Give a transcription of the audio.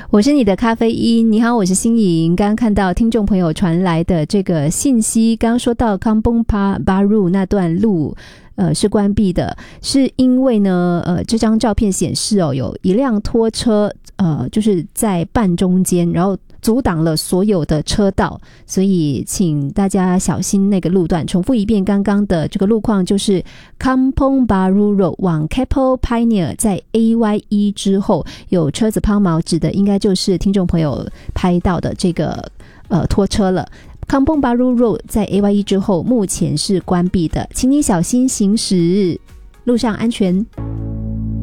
我是你的咖啡因。你好，我是新颖。刚刚看到听众朋友传来的这个信息，刚刚说到 Kampong Baru 那段路是关闭的，是因为呢这张照片显示有一辆拖车就是在半中间，然后阻挡了所有的车道，所以请大家小心那个路段。重复一遍刚刚的这个路况，就是 Kampong Baru Road 往 Keppel Pioneer 在 AYE 之后有车子抛锚，指的应该就是听众朋友拍到的这个拖车了。Kampong Baru Road 在 AYE 之后目前是关闭的，请你小心行驶，路上安全。